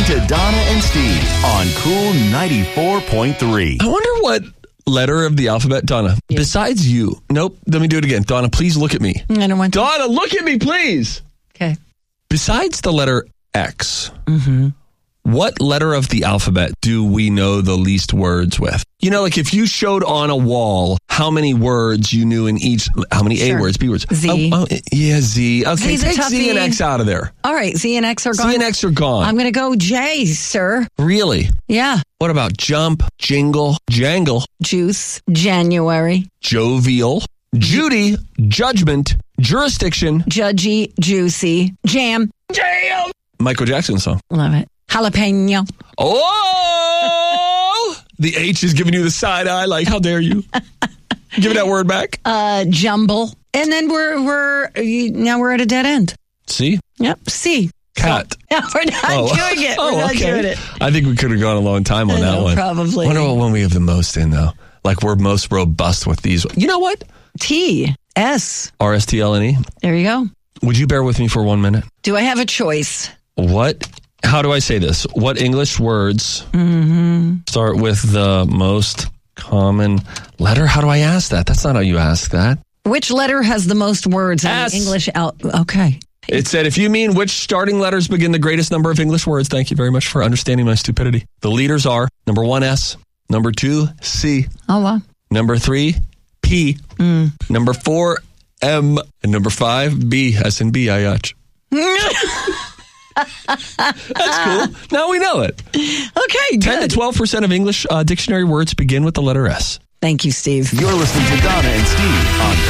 to Donna and Steve on Cool 94.3. I wonder what letter of the alphabet, Donna, besides you. Nope, let me do it again. Donna, please look at me. I don't want to. Donna, look at me, please. Okay. Besides the letter X, what letter of the alphabet do we know the least words with? You know, like if you showed on a wall how many words you knew in each, how many A words, B words? Z. Yeah, Z. Okay, Z's a take Z and toughie. X out of there. All right, Z and X are gone. Z and X are gone. I'm going to go J, sir. Really? Yeah. What about jump, jingle, jangle, Juice, January, jovial, Judy, judgment, jurisdiction, Judgy, Juicy, Jam. Jam. Michael Jackson song. Love it. Jalapeno. Oh, the H is giving you the side eye. Like, how dare you? Give me that word back. Jumble. And then we're at a dead end. See? Yep. C. Cat. No, we're not doing it. We're not doing it. I think we could have gone a long time on that one. Probably. I wonder what one we have the most in, though. Like, we're most robust with these. You know what? T. S. RSTLNE. There you go. Would you bear with me for 1 minute? Do I have a choice? How do I say this? What English words start with the most common letter? How do I ask that? That's not how you ask that. Which letter has the most words in S. the English Okay. It said, if you mean which starting letters begin the greatest number of English words, thank you very much for understanding my stupidity. The leaders are number 1, S, number 2, C, Oh, wow. number 3, P, number 4, M, and number 5, B, as in B-I-H. That's cool. Now we know it. Okay, 10 good. to 12% of English dictionary words begin with the letter S. Thank you, Steve. You're listening to Donna and Steve on